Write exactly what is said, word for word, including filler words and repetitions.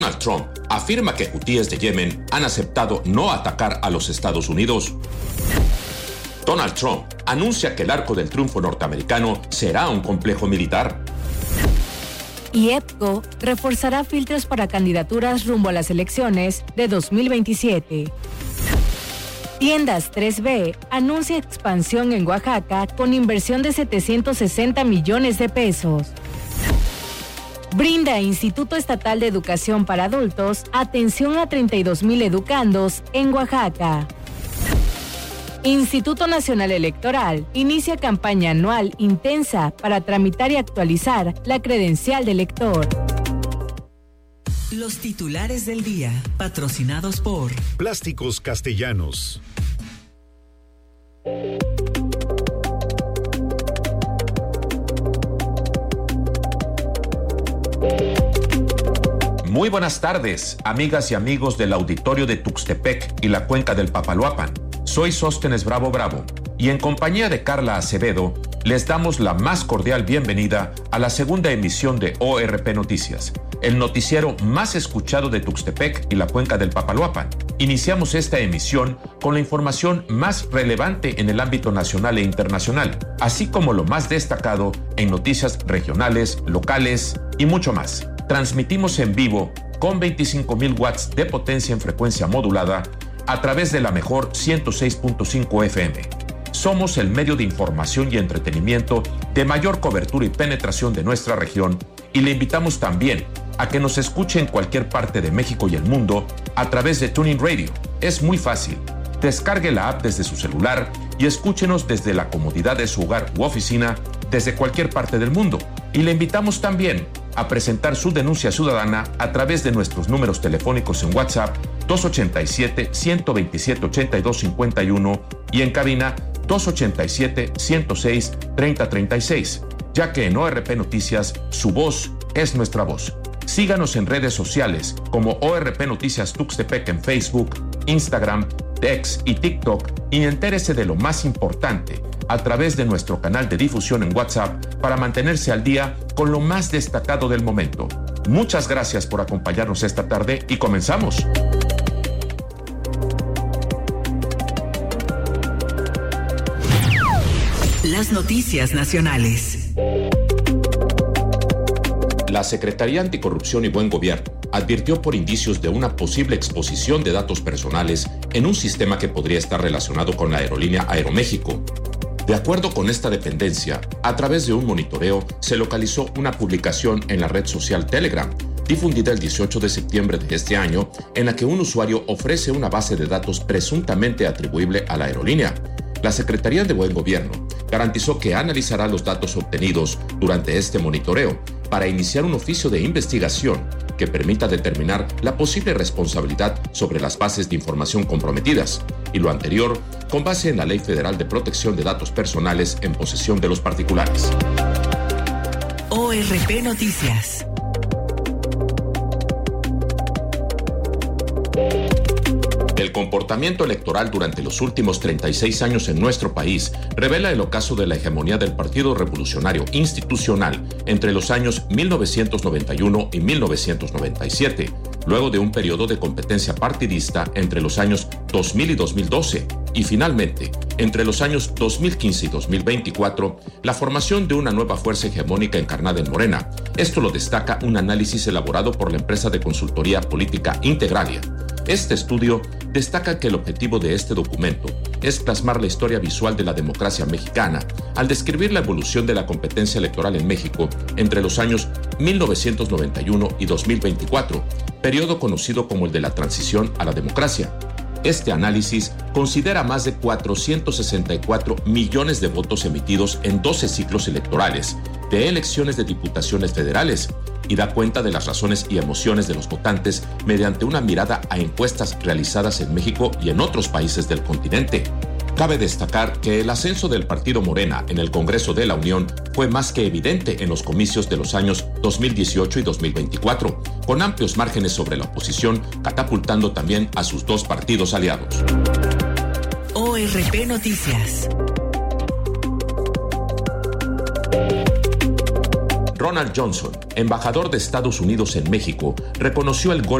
Donald Trump afirma que hutíes de Yemen han aceptado no atacar a los Estados Unidos. Donald Trump anuncia que el Arco del Triunfo norteamericano será un complejo militar. Y EPCO reforzará filtros para candidaturas rumbo a las elecciones de dos mil veintisiete. Tiendas tres B anuncia expansión en Oaxaca con inversión de setecientos sesenta millones de pesos. Brinda Instituto Estatal de Educación para Adultos atención a treinta y dos mil educandos en Oaxaca. Instituto Nacional Electoral inicia campaña anual intensa para tramitar y actualizar la credencial de elector. Los titulares del día, patrocinados por Plásticos Castellanos. Muy buenas tardes, amigas y amigos del auditorio de Tuxtepec y la cuenca del Papaloapan. Soy Sóstenes Bravo Bravo y en compañía de Carla Acevedo les damos la más cordial bienvenida a la segunda emisión de O R P Noticias, el noticiero más escuchado de Tuxtepec y la cuenca del Papaloapan. Iniciamos esta emisión con la información más relevante en el ámbito nacional e internacional, así como lo más destacado en noticias regionales, locales y mucho más. Transmitimos en vivo con veinticinco mil watts de potencia en frecuencia modulada a través de la mejor ciento seis punto cinco F M. Somos el medio de información y entretenimiento de mayor cobertura y penetración de nuestra región y le invitamos también a que nos escuche en cualquier parte de México y el mundo a través de TuneIn Radio. Es muy fácil. Descargue la app desde su celular y escúchenos desde la comodidad de su hogar u oficina desde cualquier parte del mundo. Y le invitamos también a presentar su denuncia ciudadana a través de nuestros números telefónicos en WhatsApp dos ochenta y siete, ciento veintisiete, ochenta y dos cincuenta y uno y en cabina dos ochenta y siete, ciento seis, treinta treinta y seis, ya que en O R P Noticias su voz es nuestra voz. Síganos en redes sociales como O R P Noticias Tuxtepec en Facebook, Instagram, X y TikTok y entérese de lo más importante a través de nuestro canal de difusión en WhatsApp para mantenerse al día con lo más destacado del momento. Muchas gracias por acompañarnos esta tarde y comenzamos. Las noticias nacionales. La Secretaría Anticorrupción y Buen Gobierno advirtió por indicios de una posible exposición de datos personales en un sistema que podría estar relacionado con la aerolínea Aeroméxico. De acuerdo con esta dependencia, a través de un monitoreo se localizó una publicación en la red social Telegram, difundida el dieciocho de septiembre de este año, en la que un usuario ofrece una base de datos presuntamente atribuible a la aerolínea. La Secretaría de Buen Gobierno garantizó que analizará los datos obtenidos durante este monitoreo para iniciar un oficio de investigación que permita determinar la posible responsabilidad sobre las bases de información comprometidas, y lo anterior con base en la Ley Federal de Protección de Datos Personales en posesión de los particulares. O R P Noticias. El comportamiento electoral durante los últimos treinta y seis años en nuestro país revela el ocaso de la hegemonía del Partido Revolucionario Institucional entre los años mil novecientos noventa y uno y mil novecientos noventa y siete, luego de un periodo de competencia partidista entre los años dos mil y dos mil doce, y finalmente, entre los años dos mil quince y dos mil veinticuatro, la formación de una nueva fuerza hegemónica encarnada en Morena. Esto lo destaca un análisis elaborado por la empresa de consultoría política Integralia. Este estudio destaca que el objetivo de este documento es plasmar la historia visual de la democracia mexicana al describir la evolución de la competencia electoral en México entre los años mil novecientos noventa y uno y dos mil veinticuatro, periodo conocido como el de la transición a la democracia. Este análisis considera más de cuatrocientos sesenta y cuatro millones de votos emitidos en doce ciclos electorales de elecciones de diputaciones federales y da cuenta de las razones y emociones de los votantes mediante una mirada a encuestas realizadas en México y en otros países del continente. Cabe destacar que el ascenso del partido Morena en el Congreso de la Unión fue más que evidente en los comicios de los años dos mil dieciocho y dos mil veinticuatro, con amplios márgenes sobre la oposición, catapultando también a sus dos partidos aliados. O R P Noticias. Ronald Johnson, embajador de Estados Unidos en México, reconoció el golpe